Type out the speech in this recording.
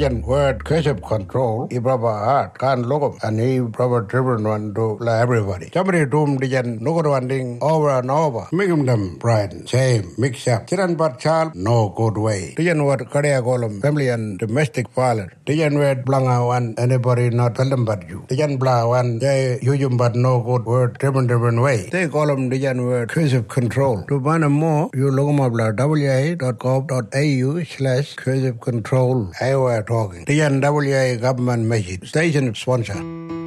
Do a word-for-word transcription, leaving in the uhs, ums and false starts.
ยัน word cursive control อีบราบาอาดการลบอันนี้บราบา driven one to everybody จำไม่ได้ดูมดิยันนกวันดิง over and over ไม่กำลัง pride shame mix up ที่นั่นปัดชาล no good way ดิยันวัดกระเดียกอลม family and domestic violence ดิยันเวทบลังอาวัน anybody not film but you ดิยันบลาวันใจยูยุมบัด no good word driven driven way ที่กอลมดิยัน word cursive control ดูบ้านมั่วอยู่ลงมาบลา ดับเบิลยู เอ ดอท จี โอ วี ดอท เอ ยู สแลช cursive control I were talking ดิยัน ดับเบิลยู เอ government message station sponsor